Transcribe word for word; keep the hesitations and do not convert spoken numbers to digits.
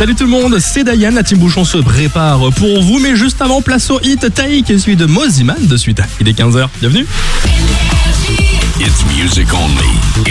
Salut tout le monde, c'est Diane, la team Bouchon se prépare pour vous, mais juste avant, place au hit Taïk et celui de Moziman de suite. Il est quinze heures, bienvenue. It's music only.